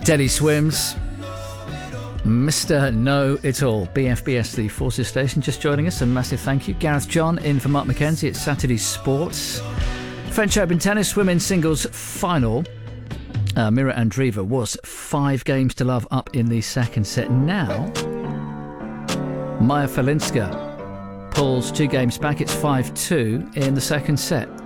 Teddy Swims, Mr. Know It All, BFBS, the Forces Station, just joining us. A massive thank you. Gareth John in for Mark McKenzie at Saturday Sports. French Open Tennis Women's Singles Final. Mira Andreeva was 5 games to love up in the second set. Now, Maya Falinska pulls 2 games back. It's 5-2 in the second set.